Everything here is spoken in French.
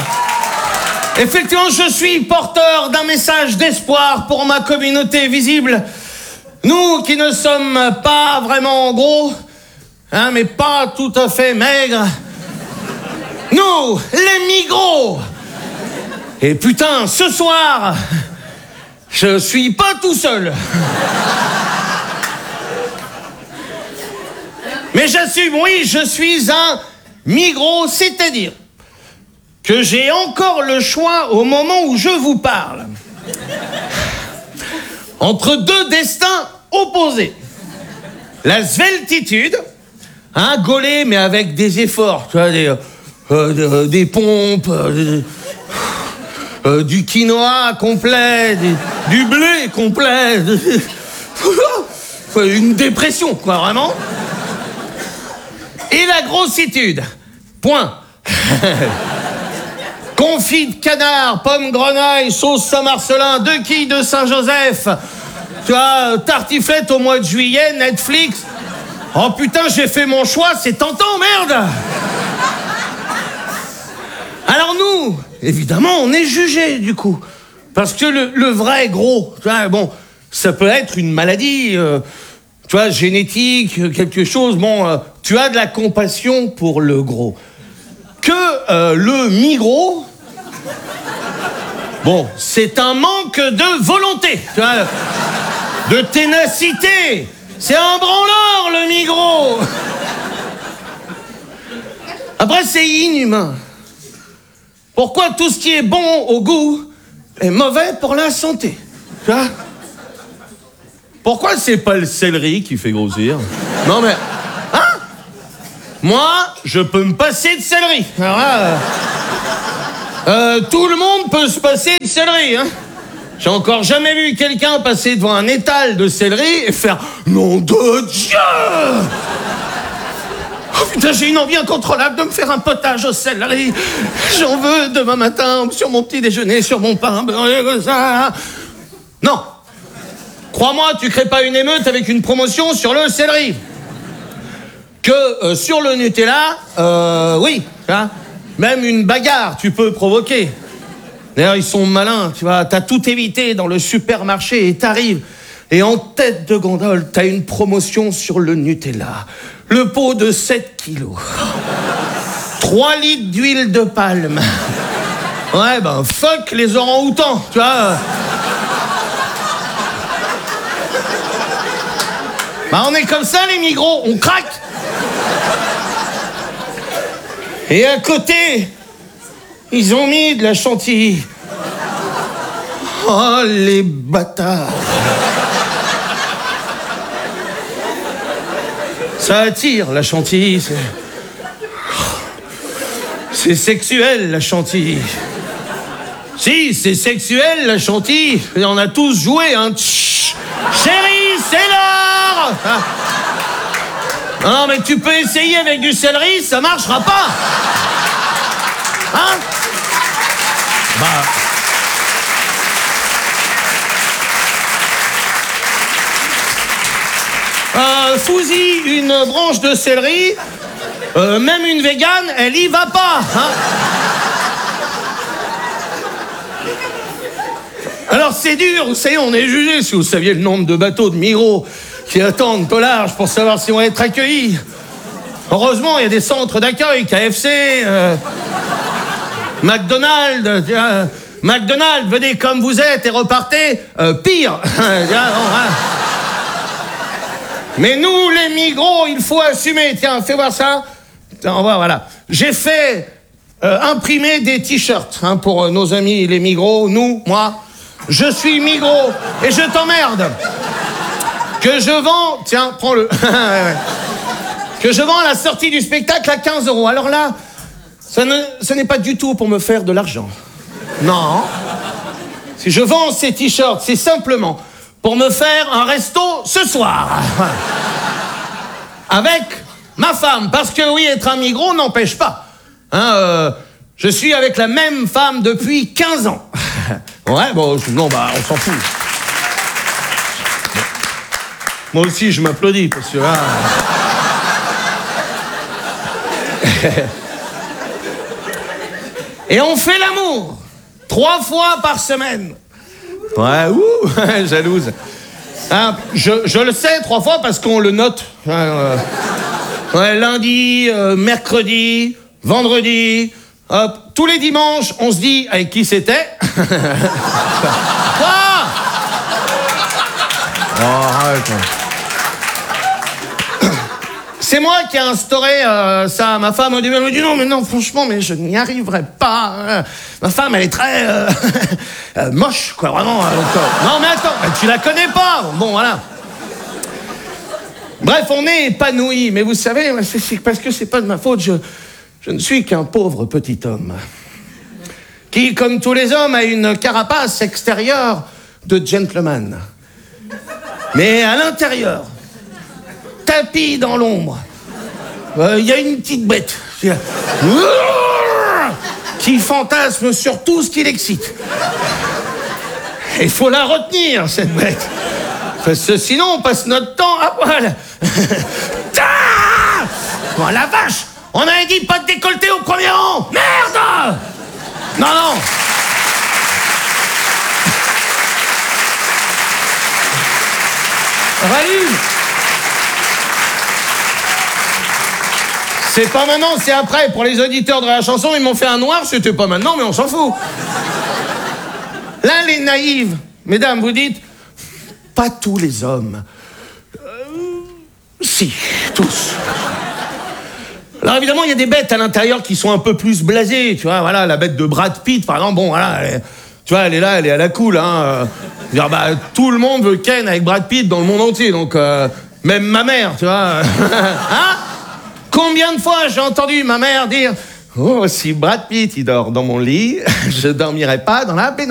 Effectivement, je suis porteur d'un message d'espoir pour ma communauté visible. Nous qui ne sommes pas vraiment gros, hein, mais pas tout à fait maigres. Nous, les migros. Et putain, ce soir, je suis pas tout seul. Mais j'assume, oui, je suis un migros, c'est-à-dire que j'ai encore le choix au moment où je vous parle. Entre deux destins opposés. La sveltitude, hein, gaulé, mais avec des efforts, tu vois, des pompes, du quinoa complet, du blé complet, une dépression, quoi, vraiment. Et la grossitude, point. Confit de canard, pommes grenaille, sauce Saint-Marcelin, 2 quilles de Saint-Joseph, tu vois, tartiflette au mois de juillet, Netflix. Oh putain, j'ai fait mon choix, c'est tentant, merde. Alors nous, évidemment, on est jugés, du coup. Parce que le vrai gros, tu vois, bon, ça peut être une maladie, tu vois, génétique, quelque chose, bon, tu as de la compassion pour le gros. Que le mi-gros, bon, c'est un manque de volonté, tu vois, de ténacité. C'est un branleur, le mi-gros. Après, c'est inhumain. Pourquoi tout ce qui est bon au goût est mauvais pour la santé, tu vois? Pourquoi c'est pas le céleri qui fait grossir? Non mais... Hein? Moi, je peux me passer de céleri. Alors là, tout le monde peut se passer de céleri, hein? J'ai encore jamais vu quelqu'un passer devant un étal de céleri et faire « Nom de Dieu !» Oh putain, j'ai une envie incontrôlable de me faire un potage au céleri. J'en veux demain matin sur mon petit déjeuner, sur mon pain beurré comme ça. Non. Crois-moi, tu crées pas une émeute avec une promotion sur le céleri. Que sur le Nutella, oui, hein, même une bagarre, tu peux provoquer. D'ailleurs, ils sont malins, tu vois, t'as tout évité dans le supermarché et t'arrives. Et en tête de gondole, t'as une promotion sur le Nutella. Le pot de 7 kilos. 3 litres d'huile de palme. Ouais, ben, fuck les orang-outans, tu vois. Bah, on est comme ça, les migros, on craque. Et à côté, ils ont mis de la chantilly. Oh, les bâtards. Ça attire, la chantilly. C'est sexuel, la chantilly. Si, c'est sexuel, la chantilly. Et on a tous joué, hein. Tch, chérie, c'est l'heure. Non, mais tu peux essayer avec du céleri, ça marchera pas. Hein? Bah... Fous-y une branche de céleri, même une végane, elle y va pas, hein. Alors c'est dur, vous savez, on est jugé. Si vous saviez le nombre de bateaux de migros qui attendent au large pour savoir si on va être accueillis. Heureusement, il y a des centres d'accueil, KFC, McDonald's. McDonald's, venez comme vous êtes et repartez pire. Mais nous, les migros, il faut assumer. Tiens, fais voir ça. Tiens, voilà. J'ai fait imprimer des t-shirts, hein, pour nos amis les migros. Nous, moi, je suis migros et je t'emmerde. Que je vends... Tiens, prends-le. Que je vends à la sortie du spectacle à 15 €. Alors là, ce n'est pas du tout pour me faire de l'argent. Non. Si je vends ces t-shirts, c'est simplement... pour me faire un resto ce soir. Avec ma femme. Parce que oui, être un migros n'empêche pas. Hein, je suis avec la même femme depuis 15 ans. Ouais, bon, non, bah, on s'en fout. Moi aussi, je m'applaudis, parce que là... Et on fait l'amour 3 fois par semaine. Ouais, ouh, jalouse. Hein, je le sais 3 fois parce qu'on le note. Ouais, lundi, mercredi, vendredi, hop, tous les dimanches, on se dit avec qui c'était. Quoi? Oh, arrête. C'est moi qui ai instauré ça. Ma femme, au début, elle me dit non, mais non, franchement, mais je n'y arriverai pas. Ma femme, elle est très moche, quoi, vraiment. Non, mais attends, tu la connais pas. Bon, voilà. Bref, on est épanouis, mais vous savez, c'est parce que c'est pas de ma faute. Je ne suis qu'un pauvre petit homme qui, comme tous les hommes, a une carapace extérieure de gentleman. Mais à l'intérieur, tapis dans l'ombre, il y a une petite bête qui fantasme sur tout ce qui l'excite. Il faut la retenir, cette bête. Parce que sinon, on passe notre temps à poil. Oh la vache! On avait dit pas de décolleté au premier rang! Merde! Non, non! Rallye! C'est pas maintenant, c'est après. Pour les auditeurs de la chanson, ils m'ont fait un noir, c'était pas maintenant, mais on s'en fout. Là, les naïves, mesdames, vous dites, pas tous les hommes. Si, tous. Alors évidemment, il y a des bêtes à l'intérieur qui sont un peu plus blasées, tu vois, voilà, la bête de Brad Pitt, par exemple, bon, voilà, tu vois, elle est là, elle est à la cool, hein. Dire, bah, tout le monde veut ken avec Brad Pitt dans le monde entier, donc, même ma mère, tu vois. Hein? Combien de fois j'ai entendu ma mère dire « Oh, si Brad Pitt, il dort dans mon lit, je dormirai pas dans la baignoire ».